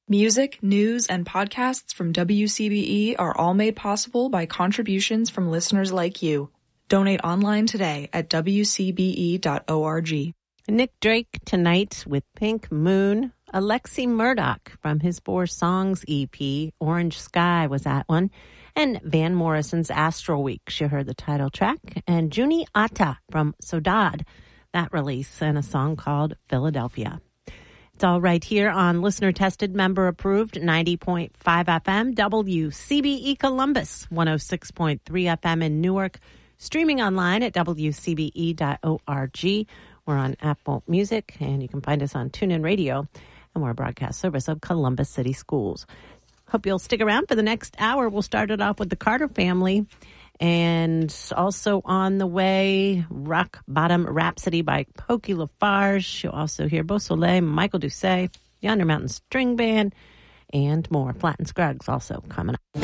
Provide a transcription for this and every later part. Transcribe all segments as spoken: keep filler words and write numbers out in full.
Music, news, and podcasts from W C B E are all made possible by contributions from listeners like you. Donate online today at w c b e dot org. Nick Drake tonight with Pink Moon. Alexi Murdoch from his Four Songs E P, Orange Sky, was that one. And Van Morrison's Astral Week, you heard the title track. And Junie Atta from Sodad, that release, and a song called Philadelphia. It's all right here on listener-tested, member-approved ninety point five F M, W C B E Columbus, one oh six point three F M in Newark, streaming online at w c b e dot org. We're on Apple Music, and you can find us on TuneIn Radio, and we're a broadcast service of Columbus City Schools. Hope you'll stick around for the next hour. We'll start it off with the Carter family. And also on the way, Rock Bottom Rhapsody by Pokey Lafarge. You'll also hear Beausoleil, Michael Doucet, Yonder Mountain String Band, and more. Flat and Scruggs also coming up.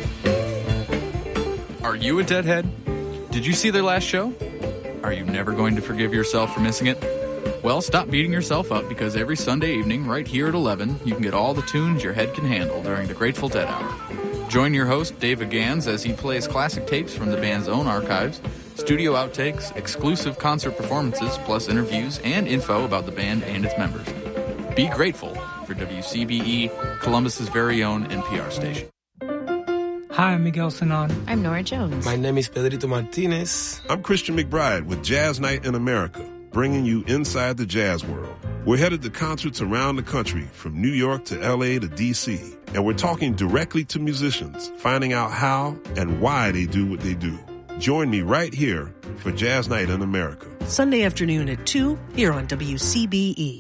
Are you a Deadhead? Did you see their last show? Are you never going to forgive yourself for missing it? Well, stop beating yourself up, because every Sunday evening, right here at eleven, you can get all the tunes your head can handle during the Grateful Dead Hour. Join your host, David Gans, as he plays classic tapes from the band's own archives, studio outtakes, exclusive concert performances, plus interviews and info about the band and its members. Be grateful for W C B E, Columbus's very own N P R station. Hi, I'm Miguel Sanon. I'm Nora Jones. My name is Pedrito Martinez. I'm Christian McBride with Jazz Night in America, bringing you inside the jazz world. We're headed to concerts around the country, from New York to L A to D C, and we're talking directly to musicians, finding out how and why they do what they do. Join me right here for Jazz Night in America. Sunday afternoon at two, here on W C B E.